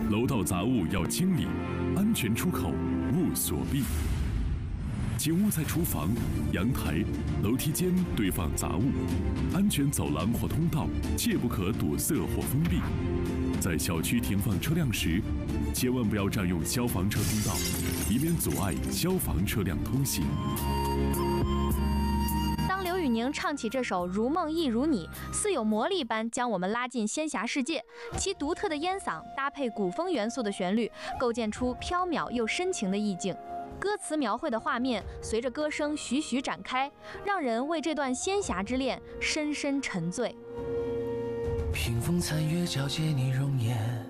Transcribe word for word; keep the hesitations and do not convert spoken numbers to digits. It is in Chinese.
楼道杂物要清理，安全出口勿锁闭。请勿在厨房、阳台、楼梯间堆放杂物，安全走廊或通道切不可堵塞或封闭。在小区停放车辆时，千万不要占用消防车通道，以免阻碍消防车辆通行。 当刘宇宁唱起这首《如梦亦如你》，似有魔力般将我们拉进仙侠世界。其独特的烟嗓搭配古风元素的旋律，构建出飘渺又深情的意境。歌词描绘的画面随着歌声徐徐展开，让人为这段仙侠之恋深深沉醉。 屏风残月皎洁你容颜，